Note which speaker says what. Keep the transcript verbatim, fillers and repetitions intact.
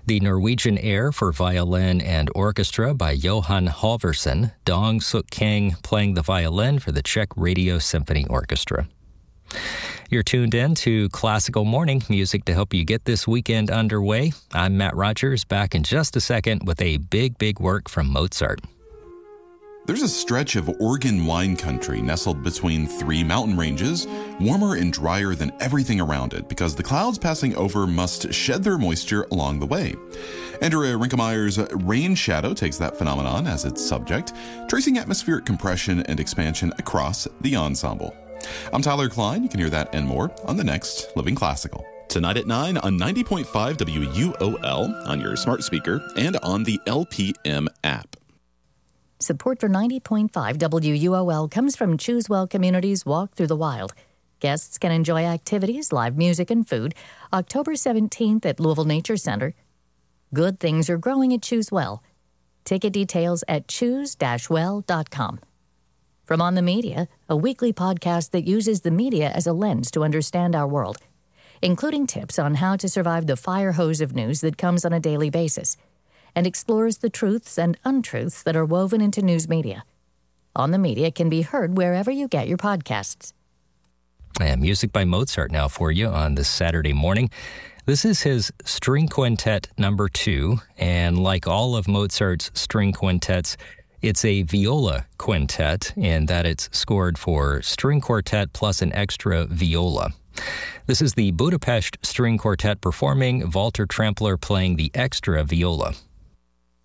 Speaker 1: The Norwegian Air for violin and orchestra by Johan Halvorsen, Dong Suk Kang playing the violin for the Czech Radio Symphony Orchestra. You're tuned in to Classical Morning, music to help you get this weekend underway. I'm Matt Rogers, back in just a second with a big, big work from Mozart.
Speaker 2: There's a stretch of Oregon wine country nestled between three mountain ranges, warmer and drier than everything around it because the clouds passing over must shed their moisture along the way. Andrea Rinkelmeyer's Rain Shadow takes that phenomenon as its subject, tracing atmospheric compression and expansion across the ensemble. I'm Tyler Klein. You can hear that and more on the next Living Classical. Tonight at nine on ninety point five W U O L, on your smart speaker, and on the L P M app.
Speaker 3: Support for ninety point five W U O L comes from Choose Well Communities Walk Through the Wild. Guests can enjoy activities, live music, and food October seventeenth at Louisville Nature Center. Good things are growing at Choose Well. Ticket details at choose dash well dot com. From On the Media, a weekly podcast that uses the media as a lens to understand our world, including tips on how to survive the fire hose of news that comes on a daily basis, and explores the truths and untruths that are woven into news media. On the Media can be heard wherever you get your podcasts.
Speaker 1: And music by Mozart now for you on this Saturday morning. This is his String Quintet number two, and like all of Mozart's string quintets, it's a viola quintet in that it's scored for string quartet plus an extra viola. This is the Budapest String Quartet performing, Walter Trampler playing the extra viola.